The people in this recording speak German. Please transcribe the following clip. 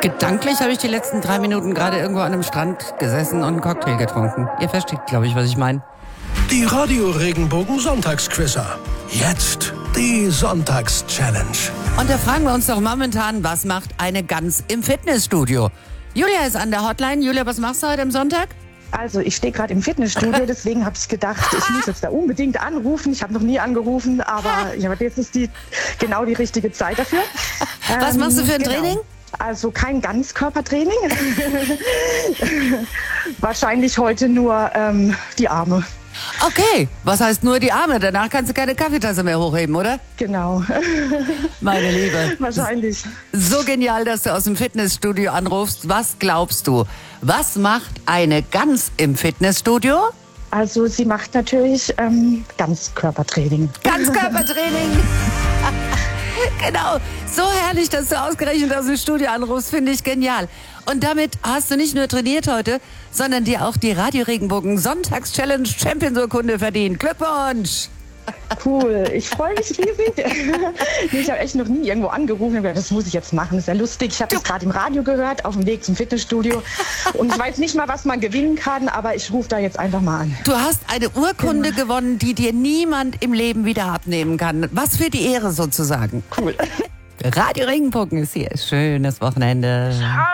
Gedanklich habe ich die letzten 3 Minuten gerade irgendwo an einem Strand gesessen und einen Cocktail getrunken. Ihr versteht, glaube ich, was ich meine. Die Radio Regenbogen Sonntagsquizzer. Jetzt die Sonntags-Challenge. Und da fragen wir uns doch momentan, was macht eine Gans im Fitnessstudio? Julia ist an der Hotline. Julia, was machst du heute am Sonntag? Also ich stehe gerade im Fitnessstudio, deswegen habe ich gedacht, ich muss jetzt da unbedingt anrufen. Ich habe noch nie angerufen, aber ja, jetzt ist genau die richtige Zeit dafür. Was machst du für ein Training? Also kein Ganzkörpertraining. Wahrscheinlich heute nur die Arme. Okay, was heißt nur die Arme? Danach kannst du keine Kaffeetasse mehr hochheben, oder? Genau. Meine Liebe. Wahrscheinlich. So genial, dass du aus dem Fitnessstudio anrufst. Was glaubst du? Was macht eine Gans im Fitnessstudio? Also sie macht natürlich Ganzkörpertraining. Ganzkörpertraining. Genau, so herrlich, dass du ausgerechnet aus dem Studio anrufst, finde ich genial. Und damit hast du nicht nur trainiert heute, sondern dir auch die Radio Regenbogen Sonntags-Challenge Champions-Urkunde verdient. Glückwunsch! Cool, ich freue mich riesig. Ich habe echt noch nie irgendwo angerufen und gedacht, das muss ich jetzt machen, das ist ja lustig. Ich habe das gerade im Radio gehört, auf dem Weg zum Fitnessstudio. Und ich weiß nicht mal, was man gewinnen kann, aber ich rufe da jetzt einfach mal an. Du hast eine Urkunde gewonnen, die dir niemand im Leben wieder abnehmen kann. Was für die Ehre sozusagen. Cool. Radio Regenbogen ist hier. Schönes Wochenende.